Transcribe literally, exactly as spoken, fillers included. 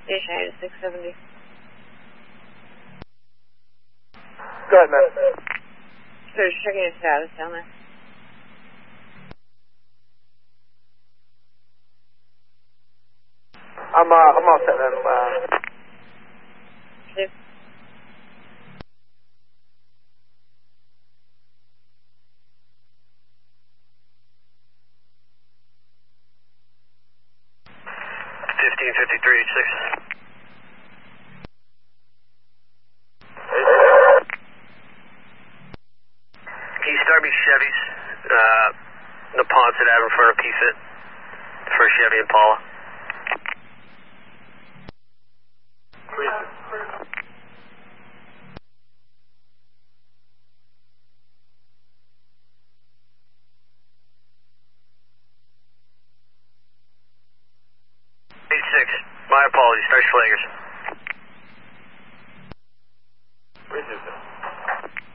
Station eight six seventy. Go ahead, man. So just checking your status down there. I'm, uh, I'm all set, man. Uh, Six. fifteen fifty-three, H six. Can you start me Chevys? Uh, the Ponset Ave in front of P F I T for Chevy Impala. H six, my apologies, start Schlagers.